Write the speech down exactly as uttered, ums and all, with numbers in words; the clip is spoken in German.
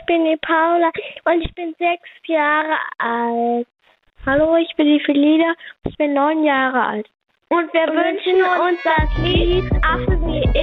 bin die Paula und ich bin sechs Jahre alt. Hallo, ich bin die Felida, ich bin neun Jahre alt. Und wir wünschen uns das Lied Affe wie